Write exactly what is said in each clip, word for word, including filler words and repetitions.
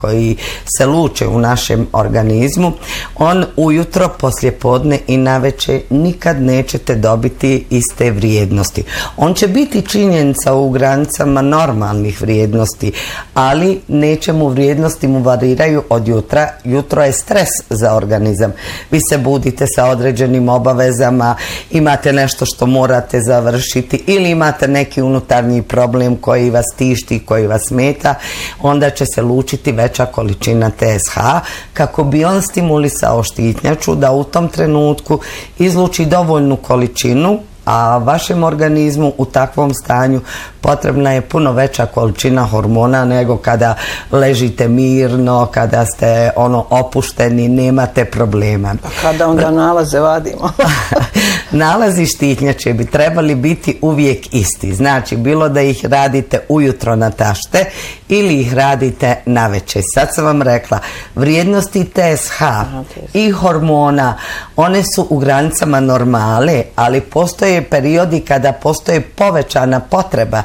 koji se luče u našem organizmu, on ujutro, poslijepodne i naveče nikad nećete dobiti iste vrijednosti. On će biti činjenica u granicama normalnih vrijednosti, ali neće mu vrijednosti mu variraju od jutra. Jutro je stres za organizam. Vi se budite sa određenim obavezama, imate nešto što morate završiti ili imate neki unutarnji problem koji vas tišti, koji vas smeta, onda će se lučiti već količina T S H kako bi on stimulisao štitnjaču da u tom trenutku izluči dovoljnu količinu, a vašem organizmu u takvom stanju potrebna je puno veća količina hormona nego kada ležite mirno, kada ste ono opušteni, nemate problema. Pa kada onda nalaze vadimo? Nalazi štitnjače bi trebali biti uvijek isti. Znači, bilo da ih radite ujutro na tašte ili ih radite navečer. Sad sam vam rekla, vrijednosti T S H i hormona, one su u granicama normale, ali postoje periodi kada postoje povećana potreba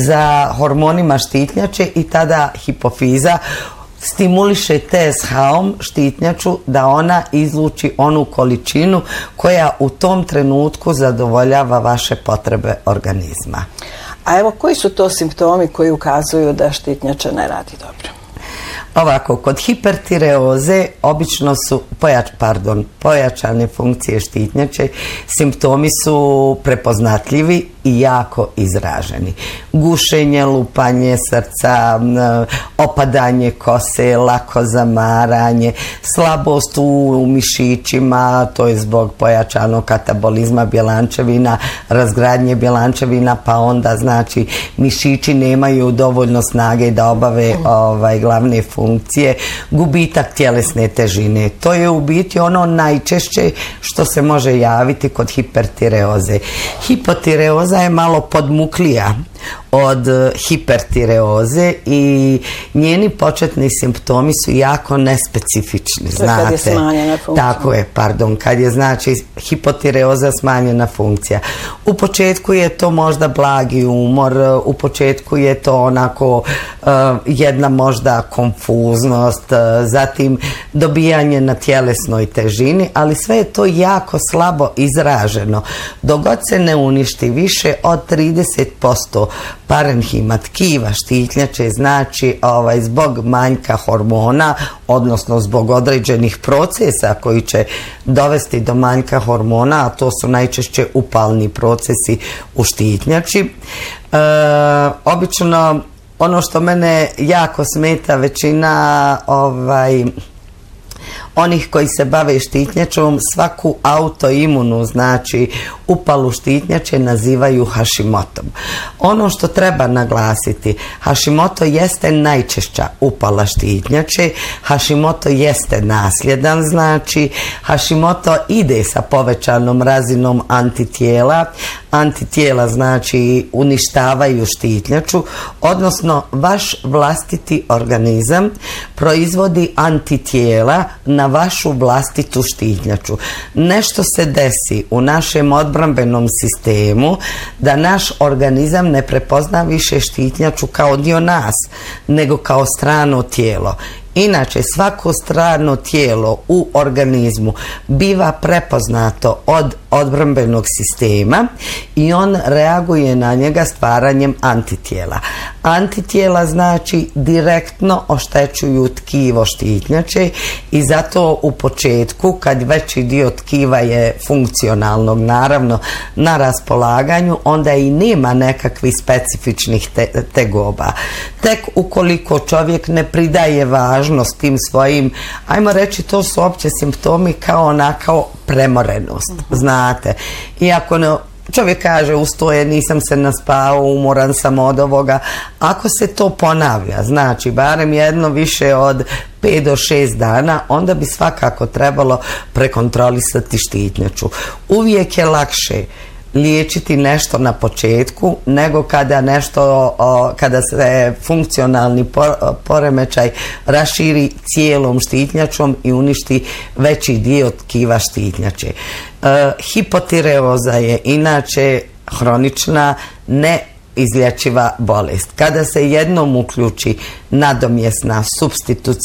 za hormonima štitnjače i tada hipofiza stimuliše T S H-om štitnjaču da ona izluči onu količinu koja u tom trenutku zadovoljava vaše potrebe organizma. A evo, koji su to simptomi koji ukazuju da štitnjača ne radi dobro? Ovako, kod hipertireoze obično su pojač, pardon, pojačane funkcije štitnjače, simptomi su prepoznatljivi i jako izraženi. Gušenje, lupanje srca, opadanje kose, lako zamaranje, slabost u mišićima, to je zbog pojačanog katabolizma bjelančevina, razgradnje bjelančevina, pa onda znači mišići nemaju dovoljno snage da obave ovaj, glavne funkcije, gubitak tjelesne težine. To je u biti ono najčešće što se može javiti kod hipertireoze. Hipotireoza je malo podmuklija od hipertireoze i njeni početni simptomi su jako nespecifični, znate. Kad je smanjena funkcija. Tako je, pardon, kad je znači hipotireoza smanjena funkcija. U početku je to možda blagi umor, u početku je to onako uh, jedna možda konfuznost, uh, zatim dobijanje na tjelesnoj težini, ali sve je to jako slabo izraženo. Dok god se ne uništi više od trideset posto parenhima tkiva štitnjače, znači ovaj, zbog manjka hormona, odnosno zbog određenih procesa koji će dovesti do manjka hormona, a to su najčešće upalni procesi u štitnjači. E, obično ono što mene jako smeta, većina ovaj, onih koji se bave štitnjačom svaku autoimunu, znači upalu štitnjače, nazivaju Hashimotom. Ono što treba naglasiti, Hashimoto jeste najčešća upala štitnjače, Hashimoto jeste nasljedan, znači Hashimoto ide sa povećanom razinom antitijela, antitijela znači uništavaju štitnjaču, odnosno vaš vlastiti organizam proizvodi antitijela na vašu vlastitu štitnjaču. Nešto se desi u našem odbrambenom sistemu da naš organizam ne prepozna više štitnjaču kao dio nas, nego kao strano tijelo. Inače, svako strano tijelo u organizmu biva prepoznato od odbrambenog sistema i on reaguje na njega stvaranjem antitijela. Antitijela znači direktno oštećuju tkivo štitnjače i zato u početku, kad veći dio tkiva je funkcionalnog, naravno, na raspolaganju, onda i nema nekakvih specifičnih te tegoba. Tek ukoliko čovjek ne pridaje važnost tim svojim, ajmo reći, to su opće simptomi kao onako premorenost, znate. Iako ne, čovjek kaže ustoje, nisam se naspao, umoran sam od ovoga, ako se to ponavlja, znači barem jedno više od pet do šest dana, onda bi svakako trebalo prekontrolisati štitnjaču. Uvijek je lakše liječiti nešto na početku nego kada nešto, o, kada se funkcionalni poremećaj raširi cijelom štitnjačom i uništi veći dio tkiva štitnjače. E, hipotireoza je inače hronična, ne izlječiva bolest. Kada se jednom uključi nadomjesna, supstitucionalna